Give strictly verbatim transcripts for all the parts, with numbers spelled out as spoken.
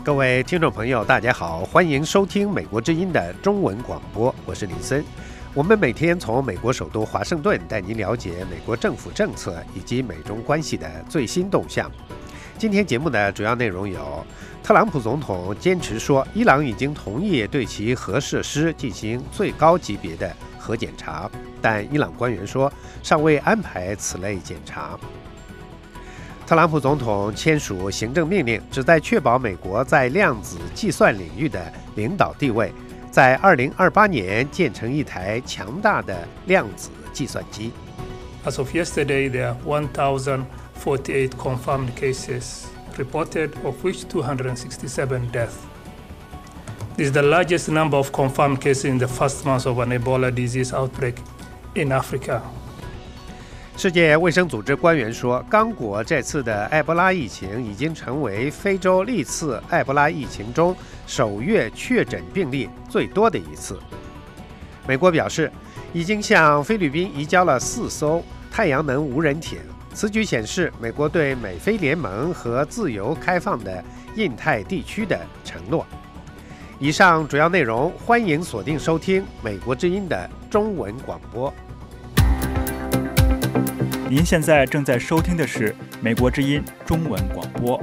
各位听众朋友，大家好，欢迎收听美国之音的中文广播，我是李森。我们每天从美国首都华盛顿带您了解美国政府政策以及美中关系的最新动向。今天节目的主要内容有：特朗普总统坚持说，伊朗已经同意对其核设施进行最高级别的核检查，但伊朗官员说尚未安排此类检查。特朗普总统签署行政命令，旨在确保美国在量子计算领域的领导地位，在二零二八年建成一台强大的量子计算机。 As of yesterday, there are one thousand forty-eight confirmed cases reported, of which two hundred sixty-seven deaths. This is the largest number of confirmed cases in the first month of an Ebola disease outbreak in Africa. 世界卫生组织官员说，刚果这次的埃博拉疫情已经成为非洲历次埃博拉疫情中首月确诊病例最多的一次。美国表示，已经向菲律宾移交了四艘太阳能无人艇，此举显示美国对美菲联盟和自由开放的印太地区的承诺。以上主要内容，欢迎锁定收听美国之音的中文广播。 您现在正在收听的是美国之音中文广播。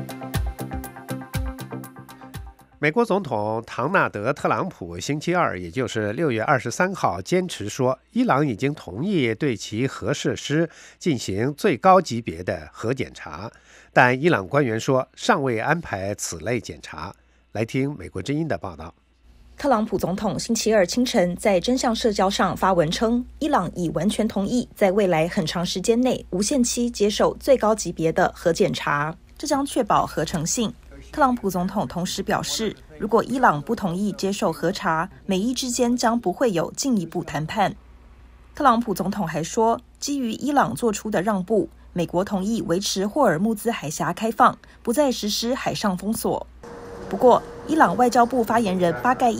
美国总统唐纳德·特朗普星期二，也就是六月二十三号，坚持说，伊朗已经同意对其核设施进行最高级别的核检查，但伊朗官员说尚未安排此类检查。来听美国之音的报道。 特朗普总统星期二清晨在真相社交上发文称，伊朗已完全同意在未来很长时间内无限期接受最高级别的核检查，这将确保合成性。特朗普总统同时表示，如果伊朗不同意接受核查，美伊之间将不会有进一步谈判。特朗普总统还说，基于伊朗做出的让步，美国同意维持霍尔木兹海峡开放，不再实施海上封锁。不过，伊朗外交部发言人巴盖伊